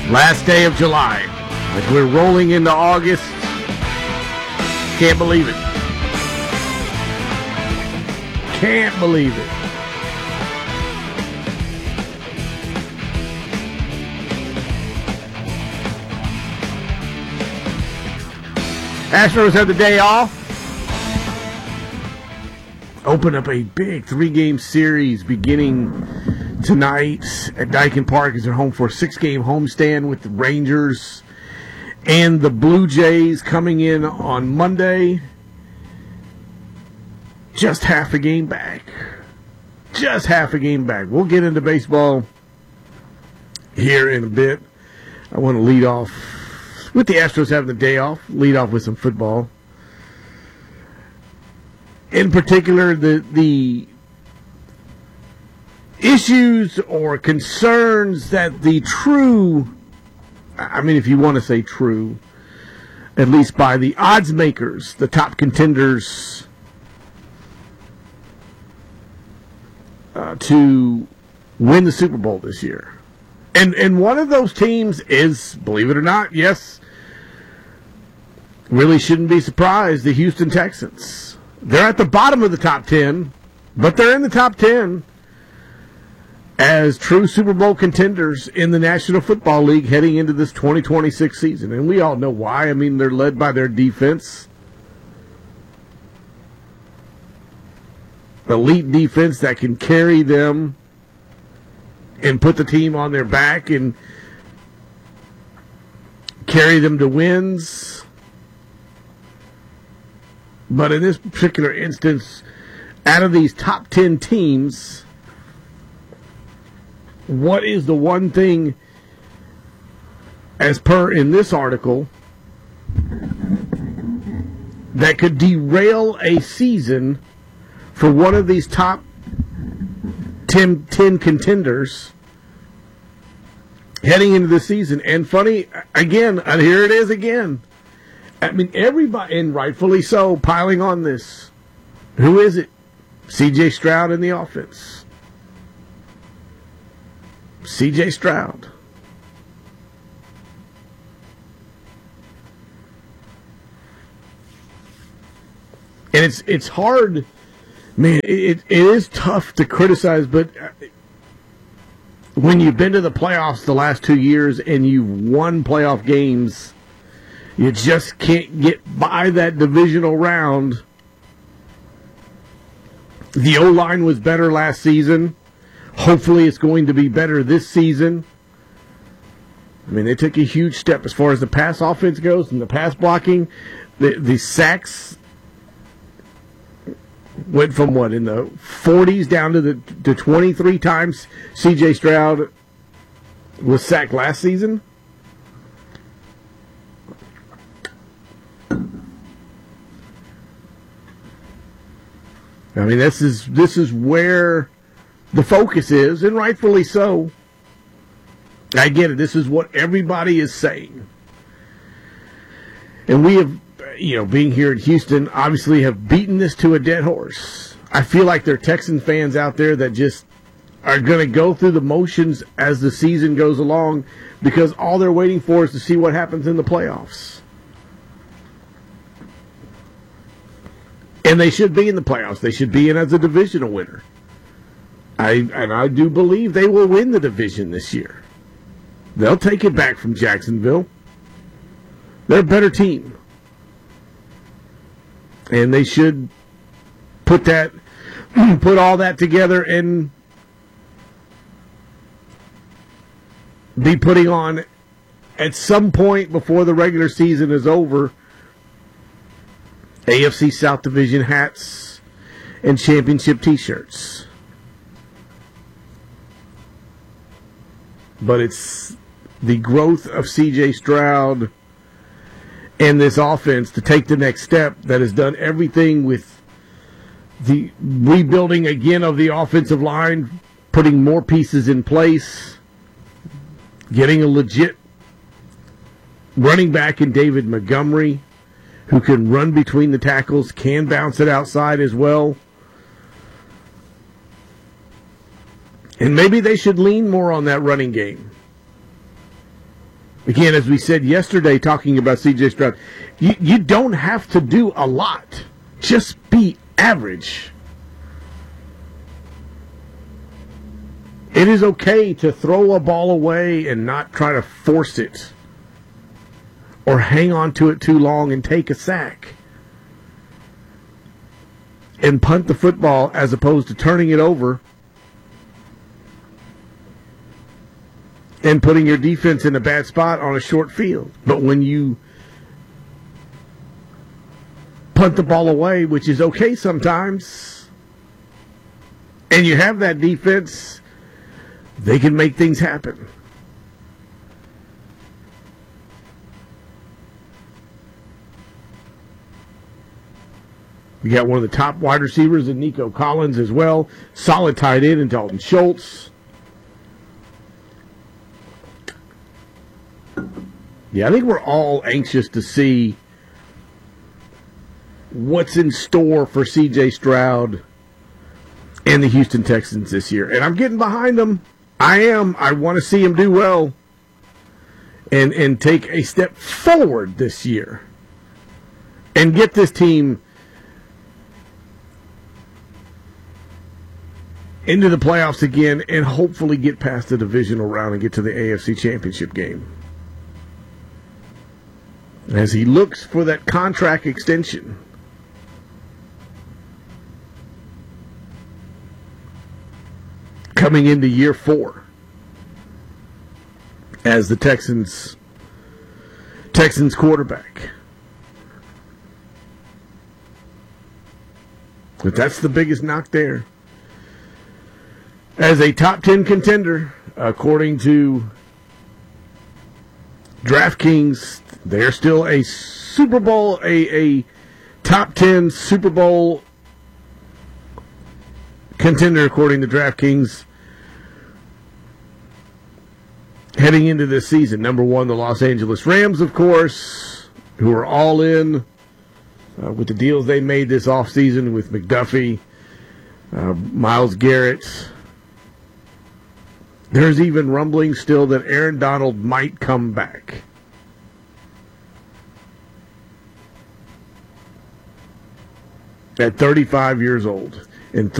Last day of July. As we're rolling into August. Can't believe it. Can't believe it. Astros have the day off. Open up a big 3-game series beginning tonight at Daikin Park as they're home for a 6-game homestand with the Rangers and the Blue Jays coming in on Monday. Just half a game back. Just half a game back. We'll get into baseball here in a bit. I want to lead off with the Astros having the day off, lead off with some football. In particular, the issues or concerns that the true, I mean, if you want to say true, at least by the odds makers, the top contenders to win the Super Bowl this year. And one of those teams is, believe it or not, yes, really shouldn't be surprised, the Houston Texans. They're at the bottom of the top 10, but they're in the top 10 as true Super Bowl contenders in the National Football League heading into this 2026 season. And we all know why. I mean, they're led by their defense. Elite defense that can carry them and put the team on their back and carry them to wins. But in this particular instance, out of these top 10 teams, what is the one thing, as per in this article, that could derail a season for one of these top 10 contenders heading into the season? And funny, again, and here it is again. I mean, everybody, and rightfully so, piling on this. Who is it? C.J. Stroud in the offense. C.J. Stroud. And it's hard, man, it is tough to criticize, but when you've been to the playoffs the last 2 years and you've won playoff games, you just can't get by that divisional round. The O-line was better last season. Hopefully it's going to be better this season. I mean, they took a huge step as far as the pass offense goes and the pass blocking. The sacks went from what, in the 40s down to the 23 times C.J. Stroud was sacked last season. I mean, this is where the focus is, and rightfully so. I get it. This is what everybody is saying. And we have, being here in Houston, obviously have beaten this to a dead horse. I feel like there are Texan fans out there that just are going to go through the motions as the season goes along because all they're waiting for is to see what happens in the playoffs. And they should be in the playoffs. They should be in as a divisional winner. I do believe they will win the division this year. They'll take it back from Jacksonville. They're a better team. And they should put all that together and be putting on, at some point before the regular season is over, AFC South Division hats and championship T-shirts. But it's the growth of C.J. Stroud and this offense to take the next step that has done everything with the rebuilding again of the offensive line, putting more pieces in place, getting a legit running back in David Montgomery, who can run between the tackles, can bounce it outside as well. And maybe they should lean more on that running game. Again, as we said yesterday, talking about C.J. Stroud, you don't have to do a lot. Just be average. It is okay to throw a ball away and not try to force it or hang on to it too long and take a sack and punt the football as opposed to turning it over and putting your defense in a bad spot on a short field. But when you punt the ball away, which is okay sometimes, and you have that defense, they can make things happen. We got one of the top wide receivers in Nico Collins as well. Solid tight end in Dalton Schultz. Yeah, I think we're all anxious to see what's in store for C.J. Stroud and the Houston Texans this year. And I'm getting behind them. I am. I want to see him do well and take a step forward this year and get this team into the playoffs again and hopefully get past the divisional round and get to the AFC Championship game. As he looks for that contract extension. Coming into year 4 as the Texans quarterback. But that's the biggest knock there. As a top 10 contender, according to DraftKings, they're still a Super Bowl, a top 10 Super Bowl contender, according to DraftKings, heading into this season. Number 1, the Los Angeles Rams, of course, who are all in with the deals they made this offseason with McDuffie, Myles Garrett. There's even rumblings still that Aaron Donald might come back. At 35 years old. And